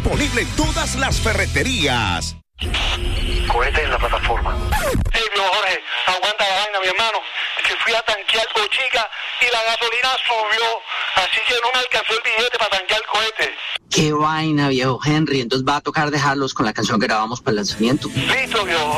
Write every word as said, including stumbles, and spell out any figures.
Disponible en todas las ferreterías. Cohete en la plataforma. Hey, viejo Jorge, aguanta la vaina, mi hermano. Que fui a tanquear Bochica y la gasolina subió. Así que no me alcanzó el billete para tanquear el cohete. Qué vaina, viejo Henry. Entonces va a tocar dejarlos con la canción que grabamos para el lanzamiento. Listo, viejo